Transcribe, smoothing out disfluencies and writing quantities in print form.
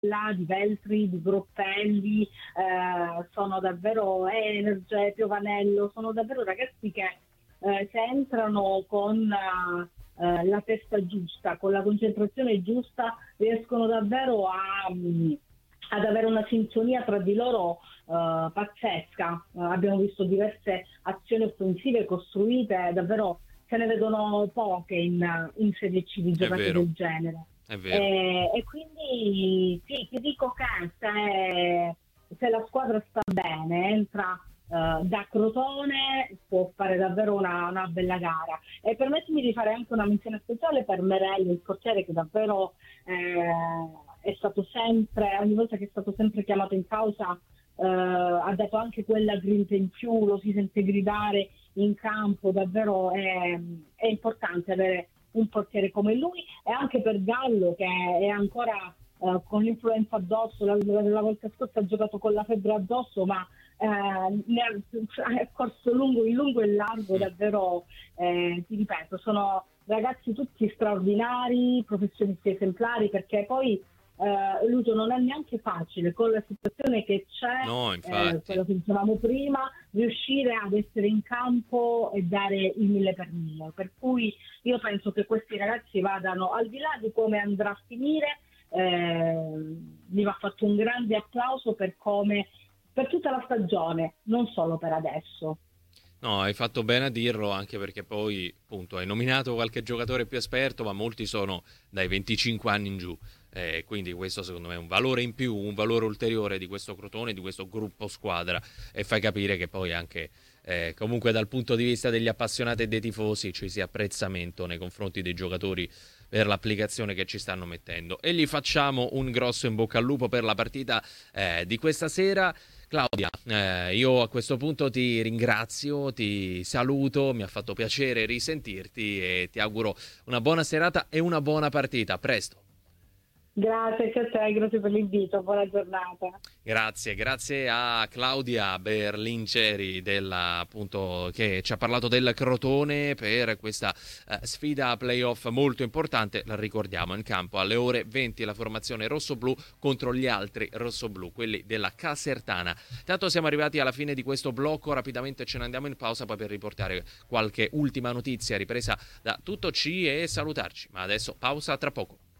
di Veltri, di Groppelli, sono davvero Energe, Piovanello, sono davvero ragazzi che se entrano con la testa giusta, con la concentrazione giusta, riescono davvero ad avere una sintonia tra di loro pazzesca. Abbiamo visto diverse azioni offensive costruite, davvero se ne vedono poche in Serie C di È giocate vero, del genere. è vero. E quindi sì, ti dico che se la squadra sta bene, entra da Crotone, può fare davvero una bella gara. E permettimi di fare anche una menzione speciale per Merelli, il portiere che davvero è stato sempre, ogni volta che è stato sempre chiamato in causa, ha dato anche quella grinta in più, lo si sente gridare in campo, davvero è importante avere un portiere come lui, e anche per Gallo che è ancora con l'influenza addosso. La volta scorsa ha giocato con la febbre addosso, ma è corso lungo, in lungo e in largo, davvero ti ripeto, sono ragazzi tutti straordinari, professionisti esemplari, perché poi Lucio, non è neanche facile con la situazione che c'è, No, infatti. quello che dicevamo prima, riuscire ad essere in campo e dare il mille per mille. Per cui io penso che questi ragazzi vadano, al di là di come andrà a finire, gli va fatto un grande applauso per come, per tutta la stagione, non solo per adesso. No, hai fatto bene a dirlo, anche perché poi, appunto, hai nominato qualche giocatore più esperto, ma molti sono dai 25 anni in giù. Quindi questo secondo me è un valore in più, un valore ulteriore di questo Crotone, di questo gruppo squadra, e fai capire che poi anche comunque dal punto di vista degli appassionati e dei tifosi ci sia apprezzamento nei confronti dei giocatori per l'applicazione che ci stanno mettendo. E gli facciamo un grosso in bocca al lupo per la partita di questa sera. Claudia, io a questo punto ti ringrazio, ti saluto, mi ha fatto piacere risentirti e ti auguro una buona serata e una buona partita. A presto. Grazie anche a te, grazie per l'invito, buona giornata. Grazie, grazie a Claudia Berlinceri appunto, che ci ha parlato del Crotone per questa sfida playoff molto importante. La ricordiamo, in campo alle ore 20 la formazione rossoblù contro gli altri rossoblù, quelli della Casertana. Tanto siamo arrivati alla fine di questo blocco, rapidamente ce ne andiamo in pausa poi per riportare qualche ultima notizia ripresa da Tutto C e salutarci. Ma adesso pausa, tra poco.